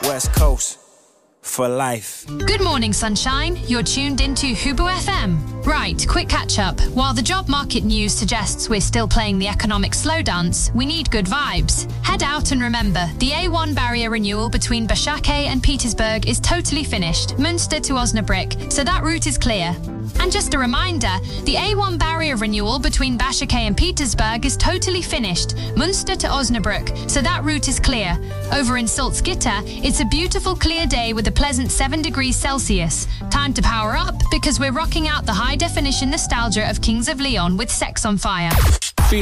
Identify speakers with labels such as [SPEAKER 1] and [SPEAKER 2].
[SPEAKER 1] West Coast. For life.
[SPEAKER 2] Good morning, sunshine. You're tuned into Hubu FM. Right, quick catch up. While the job market news suggests we're still playing the economic slow dance, we need good vibes. Head out and remember, the A1 barrier renewal between Bashake and Petersburg is totally finished, Münster to Osnabrück, so that route is clear. And just a reminder, the A1 barrier renewal between Bashake and Petersburg is totally finished, Münster to Osnabrück, so that route is clear. Over in Salzgitter, it's a beautiful clear day with a pleasant 7 degrees Celsius. Time to power up because we're rocking out the high-definition nostalgia of Kings of Leon with Sex on Fire.